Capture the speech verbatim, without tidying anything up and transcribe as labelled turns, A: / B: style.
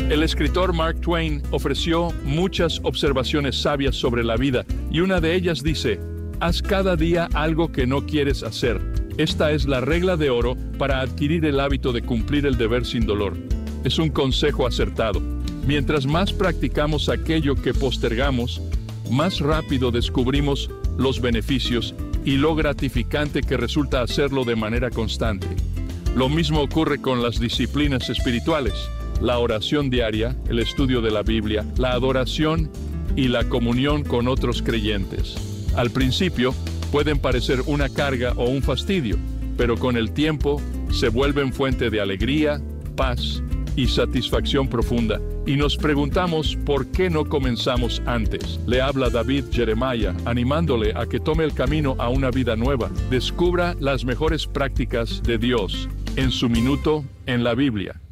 A: El escritor Mark Twain ofreció muchas observaciones sabias sobre la vida, y una de ellas dice: haz cada día algo que no quieres hacer. Esta es la regla de oro para adquirir el hábito de cumplir el deber sin dolor. Es un consejo acertado. Mientras más practicamos aquello que postergamos, más rápido descubrimos los beneficios y lo gratificante que resulta hacerlo de manera constante. Lo mismo ocurre con las disciplinas espirituales. La oración diaria, el estudio de la Biblia, la adoración y la comunión con otros creyentes. Al principio pueden parecer una carga o un fastidio, pero con el tiempo se vuelven fuente de alegría, paz y satisfacción profunda, y nos preguntamos por qué no comenzamos antes. Le habla David Jeremiah, animándole a que tome el camino a una vida nueva. Descubra las mejores prácticas de Dios en su minuto en la Biblia.